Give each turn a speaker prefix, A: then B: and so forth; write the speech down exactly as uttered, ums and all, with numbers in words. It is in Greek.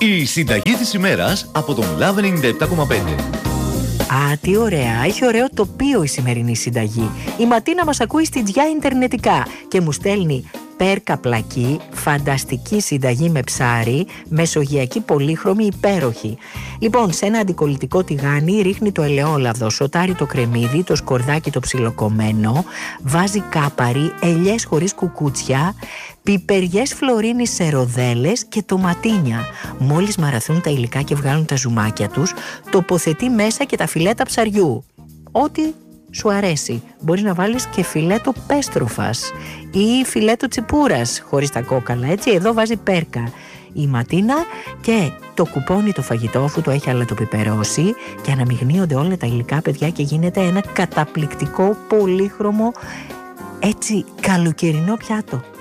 A: Η συνταγή της ημέρας από τον Love ενενήντα επτά κόμμα πέντε.
B: Α, τι ωραία. Έχει ωραίο τοπίο η σημερινή συνταγή. Η Ματίνα μας ακούει στη Τζιά Ιντερνετικά και μου στέλνει πέρκα πλακή, φανταστική συνταγή με ψάρι, μεσογειακή πολύχρωμη, υπέροχη. Λοιπόν, σε ένα αντικολλητικό τηγάνι ρίχνει το ελαιόλαδο, σοτάρει το κρεμμύδι, το σκορδάκι το ψιλοκομμένο, βάζει κάπαρι, ελιές χωρίς κουκούτσια, πιπεριές φλωρίνης σε ροδέλες και τοματίνια. Μόλις μαραθούν τα υλικά και βγάλουν τα ζουμάκια τους, τοποθετεί μέσα και τα φιλέτα ψαριού. Ό,τι σου αρέσει. Μπορείς να βάλεις και φιλέτο πέστροφας ή φιλέτο τσιπούρας χωρίς τα κόκαλα, έτσι. Εδώ βάζει πέρκα η Ματίνα και το κουπώνει το φαγητό αφού το έχει αλατοπιπερώσει και αναμειγνύονται όλα τα υλικά, παιδιά, και γίνεται ένα καταπληκτικό πολύχρωμο, έτσι, καλοκαιρινό πιάτο.